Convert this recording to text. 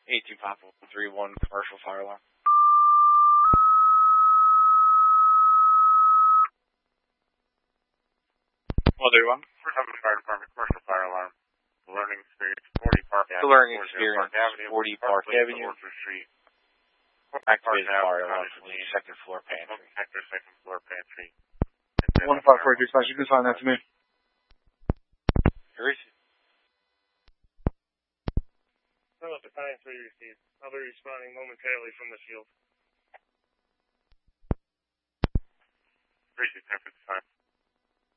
18 Papa 31 commercial fire alarm. 131. First Avenue Fire Department commercial fire alarm. Learning Experience 40 Park Avenue. The Learning Experience 40 Park Avenue. Street. Activated fire alarm from the second floor pantry. Sector, second floor pantry. 1542 dispatch, you can sign that to me. Here is it. Hello, Battalion 3 received. I'll be responding momentarily from the field. Received 1055.